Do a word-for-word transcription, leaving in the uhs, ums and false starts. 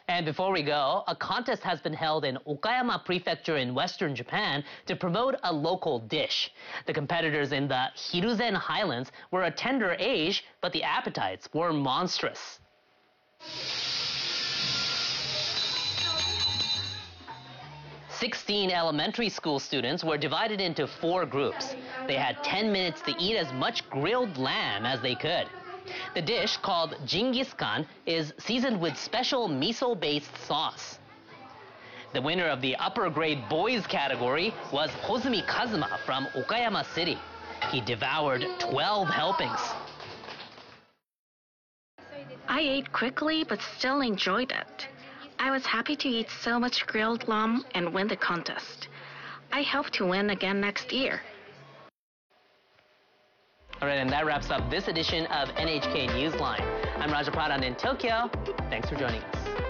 And before we go, a contest has been held in Okayama Prefecture in western Japan to promote a local dish. The competitors in the Hiruzen Highlands were a tender age, but the appetites were monstrous. Sixteen elementary school students were divided into four groups. They had ten minutes to eat as much grilled lamb as they could. The dish, called Genghis Khan, is seasoned with special miso-based sauce. The winner of the upper grade boys category was Hozumi Kazuma from Okayama City. He devoured twelve helpings. I ate quickly but still enjoyed it. I was happy to eat so much grilled lamb and win the contest. I hope to win again next year. All right, and that wraps up this edition of N H K Newsline. I'm Raja Pradhan in Tokyo. Thanks for joining us.